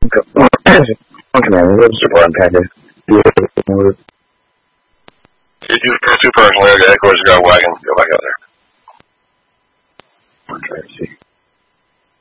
Come on, let's super unpacker. You do super unpacker. Okay, of course, you got a wagon. Go back out there.